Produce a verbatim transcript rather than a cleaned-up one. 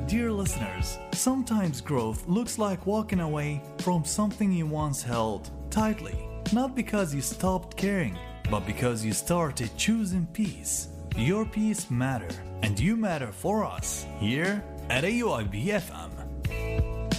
Dear listeners, sometimes growth looks like walking away from something you once held tightly, not because you stopped caring, but because you started choosing peace. Your peace matter, and you matter for us here at A U I B F M.